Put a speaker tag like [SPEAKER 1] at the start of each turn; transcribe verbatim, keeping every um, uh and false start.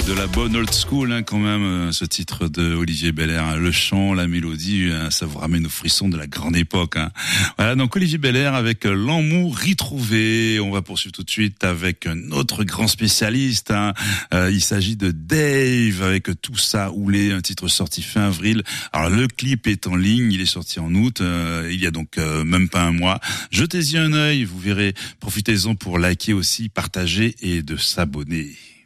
[SPEAKER 1] De la bonne old school, hein, quand même, ce titre de Olivier Belair. Le chant, la mélodie, hein, ça vous ramène aux frissons de la grande époque. Hein. Voilà, donc Olivier Belair avec L'amour retrouvé. On va poursuivre tout de suite avec notre grand spécialiste. Hein. Euh, il s'agit de Dave avec Tout ça oulé, un titre sorti fin avril. Alors le clip est en ligne, il est sorti en août. Euh, il y a donc euh, même pas un mois. Jetez-y un œil, vous verrez. Profitez-en pour liker aussi, partager et de s'abonner.